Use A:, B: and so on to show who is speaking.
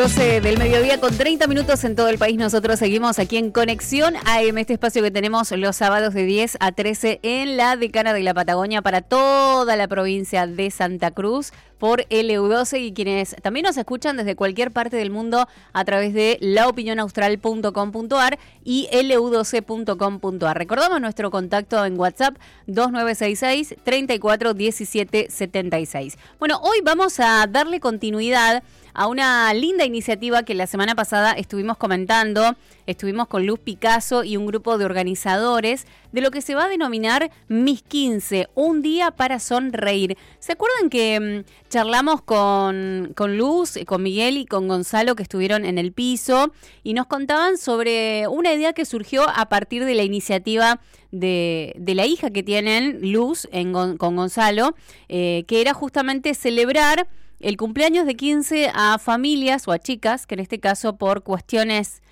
A: 12 del mediodía con 30 minutos en todo el país. Nosotros seguimos aquí en Conexión AM, este espacio que tenemos los sábados de 10 a 13 en la Decana de la Patagonia para toda la provincia de Santa Cruz por LU12 y quienes también nos escuchan desde cualquier parte del mundo a través de laopinionaustral.com.ar y lu12.com.ar. Recordamos nuestro contacto en WhatsApp 2966 34 17 76. Bueno, hoy vamos a darle continuidad a una linda iniciativa que la semana pasada estuvimos comentando. Estuvimos con Luz Picasso y un grupo de organizadores de lo que se va a denominar Mis 15, un día para sonreír. ¿Se acuerdan que charlamos con Luz, con Miguel y con Gonzalo, que estuvieron en el piso y nos contaban sobre una idea que surgió a partir de la iniciativa de la hija que tienen, Luz, con Gonzalo, que era justamente celebrar el cumpleaños de 15 a familias o a chicas, que en este caso por cuestiones